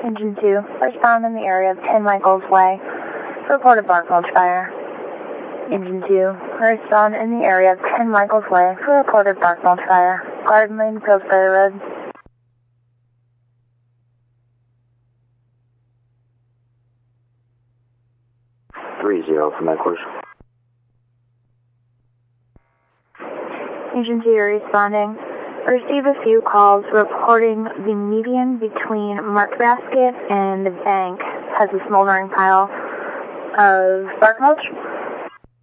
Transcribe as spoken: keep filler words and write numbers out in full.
Engine two, respond in the area of ten Michaels Way. Report a bark mulch fire. Engine two, respond in the area of ten Michaels Way for reported bark mulch fire. Garden Lane, Pillsbury Road. three zero from that course. Engine two responding. Receive a few calls reporting the median between Market Basket and the bank has a smoldering pile of bark mulch.